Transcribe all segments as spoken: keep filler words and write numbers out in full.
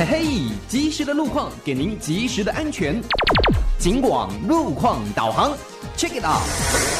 嘿嘿，及时的路况给您及时的安全。警广路况导航 ，check it out。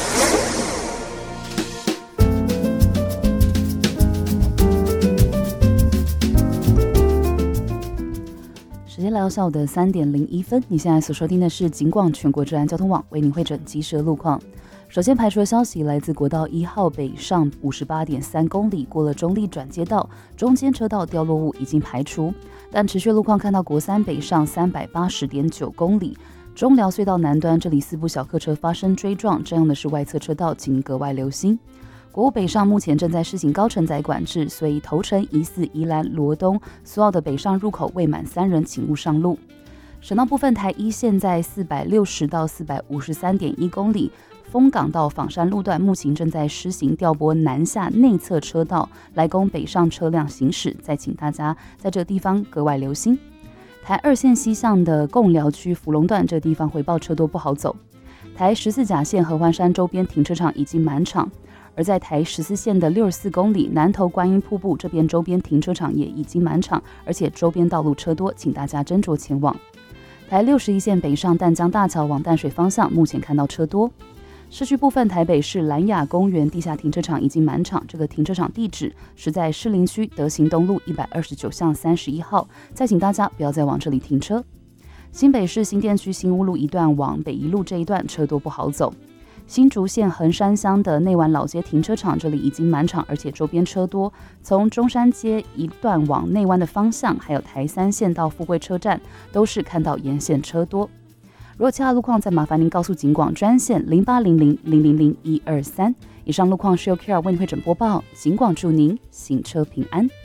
时间来到下午的三点零一分，你现在所收听的是警广全国治安交通网为您汇整及时的路况。首先排除的消息来自国道一号北上五十八点三公里，过了中立转接道，中间车道掉落物已经排除，但持续路况看到国三北上三百八十点九公里，中寮隧道南端这里四部小客车发生追撞，占用的是外侧车道，请格外留心。国五北上目前正在施行高承载管制，所以头城、宜四、宜兰、罗东所有的北上入口未满三人，请勿上路。省道部分，台一线在四百六十到四百五十三点一公里，丰港到枋山路段目前正在施行调拨南下内侧车道来供北上车辆行驶，再请大家在这个地方格外留心。台二线西向的贡寮区福隆段这个地方回报车多不好走。台十四甲线合欢山周边停车场已经满场。而在台十四线的六十四公里南投观音瀑布这边周边停车场也已经满场，而且周边道路车多，请大家斟酌前往。台六十一线北上淡江大桥往淡水方向，目前看到车多。市区部分，台北市兰雅公园地下停车场已经满场，这个停车场地址是在士林区德行东路一百二十九巷三十一号，再请大家不要再往这里停车。新北市新店区新屋路一段往北一路这一段车多不好走。新竹县横山乡的内湾老街停车场这里已经满场，而且周边车多。从中山街一段往内湾的方向，还有台三线到富贵车站，都是看到沿线车多。如果其他路况，再麻烦您告诉警广专线零八零零零零零一二三。以上路况是由 Kira 为您会诊播报，警广祝您行车平安。